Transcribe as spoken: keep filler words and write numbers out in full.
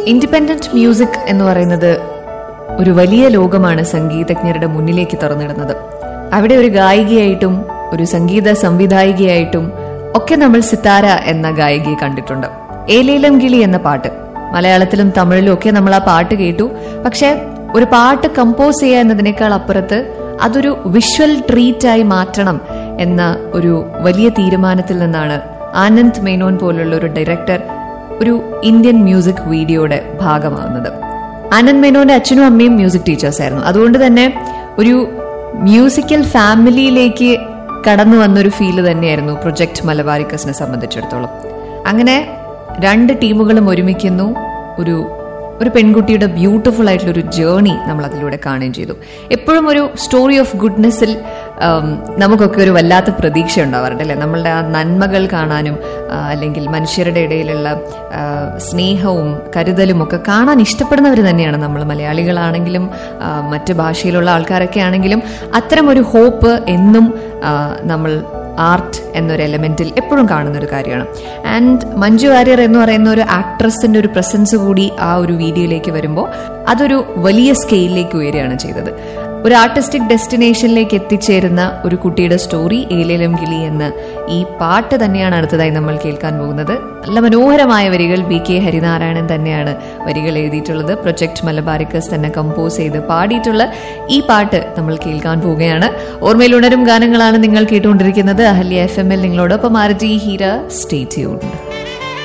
Independent music എന്ന് പറയുന്നത് ഒരു വലിയ ലോകമാണ് സംഗീതജ്ഞരുടെ മുന്നിലേക്ക് തുറന്നിടുന്നത്. അവിടെ ഒരു ഗായികയായിട്ടും ഒരു സംഗീത സംവിധായികയായിട്ടും ഒക്കെ നമ്മൾ സിത്താര എന്ന ഗായികയെ കണ്ടിട്ടുണ്ട്. ഏലേലം കിളി എന്ന പാട്ട് മലയാളത്തിലും തമിഴിലും ഒക്കെ നമ്മൾ ആ പാട്ട് കേട്ടു. പക്ഷെ ഒരു പാട്ട് കമ്പോസ് ചെയ്യുക എന്നതിനേക്കാൾ അപ്പുറത്ത് അതൊരു വിഷ്വൽ ട്രീറ്റായി മാറ്റണം എന്ന ഒരു വലിയ തീരുമാനത്തിൽ നിന്നാണ് ആനന്ദ് മേനോൻ പോലുള്ള ഒരു ഡയറക്ടർ ഒരു ഇന്ത്യൻ മ്യൂസിക് വീഡിയോയുടെ ഭാഗമാകുന്നത്. ആനന്ദ് മേനോന്റെ അച്ഛനും അമ്മയും മ്യൂസിക് ടീച്ചേഴ്സ് ആയിരുന്നു. അതുകൊണ്ട് തന്നെ ഒരു മ്യൂസിക്കൽ ഫാമിലിയിലേക്ക് കടന്നു വന്നൊരു ഫീല് തന്നെയായിരുന്നു പ്രൊജക്ട് മലബാറിക്കസിനെ സംബന്ധിച്ചിടത്തോളം. അങ്ങനെ രണ്ട് ടീമുകളും ഒരുമിക്കുന്നു. ഒരു ഒരു പെൺകുട്ടിയുടെ ബ്യൂട്ടിഫുൾ ആയിട്ടുള്ള ഒരു ജേർണി നമ്മൾ അതിലൂടെ കാണുകയും ചെയ്തു. എപ്പോഴും ഒരു സ്റ്റോറി ഓഫ് ഗുഡ്നെസ്സിൽ നമുക്കൊക്കെ ഒരു വല്ലാത്ത പ്രതീക്ഷ ഉണ്ടാവാറുണ്ട് അല്ലെ. നമ്മളുടെ ആ നന്മകൾ കാണാനും അല്ലെങ്കിൽ മനുഷ്യരുടെ ഇടയിലുള്ള സ്നേഹവും കരുതലും ഒക്കെ കാണാൻ ഇഷ്ടപ്പെടുന്നവർ തന്നെയാണ് നമ്മൾ. മലയാളികളാണെങ്കിലും മറ്റ് ഭാഷയിലുള്ള ആൾക്കാരൊക്കെ ആണെങ്കിലും അത്തരം ഒരു ഹോപ്പ് എന്നും നമ്മൾ ആർട്ട് എന്നൊരു എലമെന്റിൽ എപ്പോഴും കാണുന്ന ഒരു കാര്യമാണ്. ആൻഡ് മഞ്ജു വാര്യർ എന്ന് പറയുന്ന ഒരു ആക്ട്രസിന്റെ ഒരു പ്രസൻസ് കൂടി ആ ഒരു വീഡിയോയിലേക്ക് വരുമ്പോൾ അതൊരു വലിയ സ്കെയിലിലേക്ക് ഉയരുകയാണ് ചെയ്തത്. ഒരു ആർട്ടിസ്റ്റിക് ഡെസ്റ്റിനേഷനിലേക്ക് എത്തിച്ചേരുന്ന ഒരു കുട്ടിയുടെ സ്റ്റോറി ഏലേലം കിളി എന്ന ഈ പാട്ട് തന്നെയാണ് അടുത്തതായി നമ്മൾ കേൾക്കാൻ പോകുന്നത്. നല്ല മനോഹരമായ വരികൾ ബി കെ ഹരിനാരായണൻ തന്നെയാണ് വരികൾ എഴുതിയിട്ടുള്ളത്. പ്രൊജക്ട് മലബാറിക്കസ് തന്നെ കമ്പോസ് ചെയ്ത് പാടിയിട്ടുള്ള ഈ പാട്ട് നമ്മൾ കേൾക്കാൻ പോവുകയാണ്. ഓർമ്മയിൽ ഉണരും ഗാനങ്ങളാണ് നിങ്ങൾ കേട്ടുകൊണ്ടിരിക്കുന്നത്. അഹല്യ എഫ് എം എൽ നിങ്ങളോടൊപ്പം ആർജി ഹീര. Stay tuned.